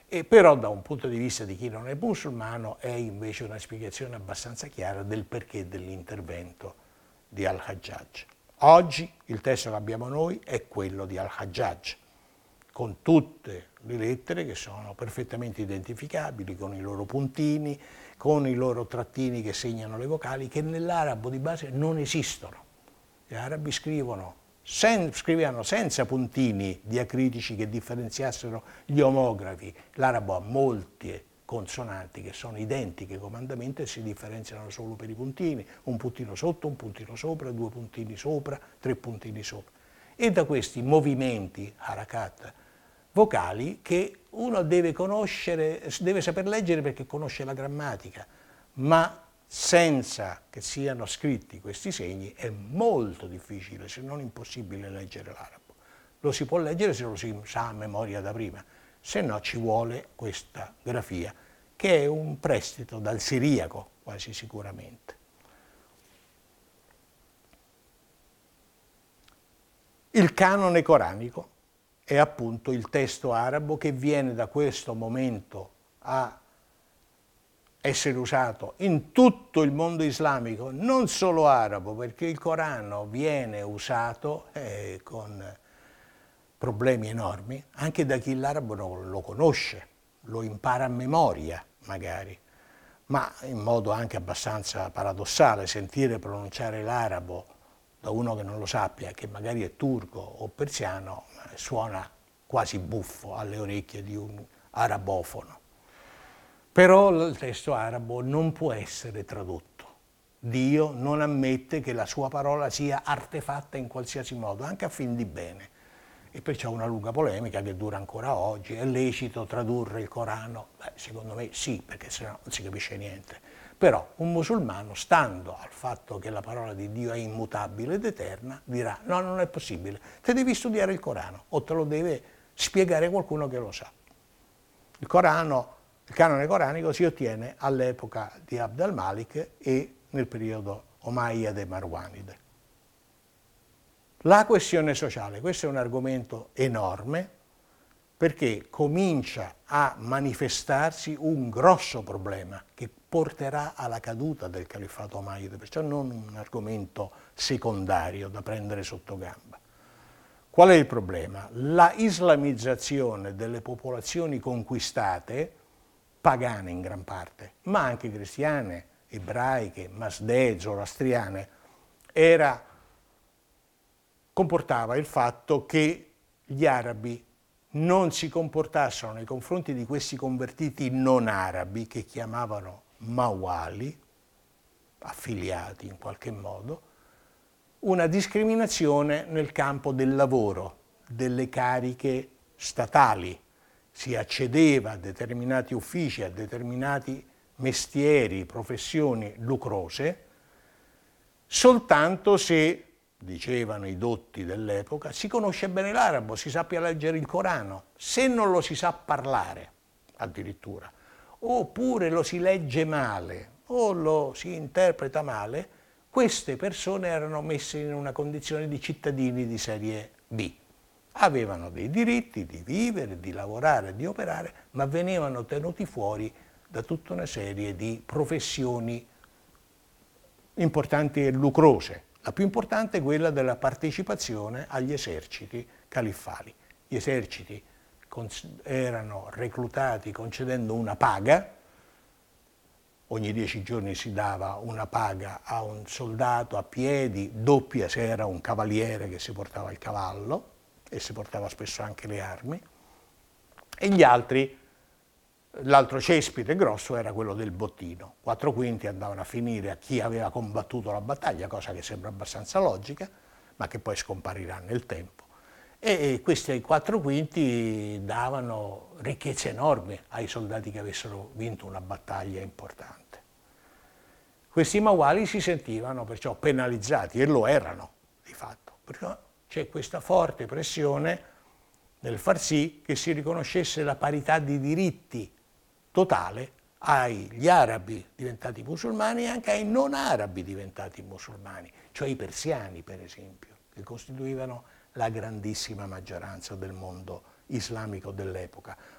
E però da un punto di vista di chi non è musulmano è invece una spiegazione abbastanza chiara del perché dell'intervento di Al-Hajjaj. Oggi il testo che abbiamo noi è quello di Al-Hajjaj, con tutte le lettere che sono perfettamente identificabili, con i loro puntini, con i loro trattini che segnano le vocali, che nell'arabo di base non esistono. Gli arabi scrivevano senza puntini diacritici che differenziassero gli omografi. L'arabo ha molte consonanti che sono identiche comandamento e si differenziano solo per i puntini, un puntino sotto, un puntino sopra, due puntini sopra, tre puntini sopra. E da questi movimenti, harakat, vocali che uno deve conoscere, deve saper leggere perché conosce la grammatica, ma senza che siano scritti questi segni è molto difficile, se non impossibile, leggere l'arabo. Lo si può leggere se lo si sa a memoria da prima, se no ci vuole questa grafia, che è un prestito dal siriaco, quasi sicuramente. Il canone coranico è appunto il testo arabo che viene da questo momento a essere usato in tutto il mondo islamico, non solo arabo, perché il Corano viene usato con problemi enormi anche da chi l'arabo non lo conosce, lo impara a memoria magari, ma in modo anche abbastanza paradossale sentire pronunciare l'arabo da uno che non lo sappia, che magari è turco o persiano, suona quasi buffo alle orecchie di un arabofono. Però il testo arabo non può essere tradotto. Dio non ammette che la sua parola sia artefatta in qualsiasi modo, anche a fin di bene. E poi c'è una lunga polemica che dura ancora oggi. È lecito tradurre il Corano? Beh, secondo me sì, perché sennò non si capisce niente. Però un musulmano, stando al fatto che la parola di Dio è immutabile ed eterna, dirà no, non è possibile, te devi studiare il Corano o te lo deve spiegare qualcuno che lo sa. Il canone coranico si ottiene all'epoca di Abd al-Malik e nel periodo Omayyade e Marwanide. La questione sociale, questo è un argomento enorme perché comincia a manifestarsi un grosso problema che porterà alla caduta del califfato Omayyade, perciò non un argomento secondario da prendere sotto gamba. Qual è il problema? La islamizzazione delle popolazioni conquistate, pagane in gran parte, ma anche cristiane, ebraiche, masdee, zoroastriane, comportava il fatto che gli arabi non si comportassero nei confronti di questi convertiti non arabi, che chiamavano mawali, affiliati in qualche modo, una discriminazione nel campo del lavoro, delle cariche statali. Si accedeva a determinati uffici, a determinati mestieri, professioni lucrose, soltanto se, dicevano i dotti dell'epoca, si conosce bene l'arabo, si sappia leggere il Corano. Se non lo si sa parlare, addirittura, oppure lo si legge male o lo si interpreta male, queste persone erano messe in una condizione di cittadini di serie B. Avevano dei diritti di vivere, di lavorare, di operare, ma venivano tenuti fuori da tutta una serie di professioni importanti e lucrose. La più importante è quella della partecipazione agli eserciti califfali. Gli eserciti erano reclutati concedendo una paga. Ogni 10 giorni si dava una paga a un soldato a piedi, doppia se era un cavaliere che si portava il cavallo e si portava spesso anche le armi, e gli altri, l'altro cespite grosso era quello del bottino. 4/5 andavano a finire a chi aveva combattuto la battaglia, cosa che sembra abbastanza logica, ma che poi scomparirà nel tempo. E questi 4/5 davano ricchezze enormi ai soldati che avessero vinto una battaglia importante. Questi mawali si sentivano perciò penalizzati, e lo erano di fatto, perché c'è questa forte pressione nel far sì che si riconoscesse la parità di diritti totale agli arabi diventati musulmani e anche ai non arabi diventati musulmani, cioè i persiani per esempio, che costituivano la grandissima maggioranza del mondo islamico dell'epoca.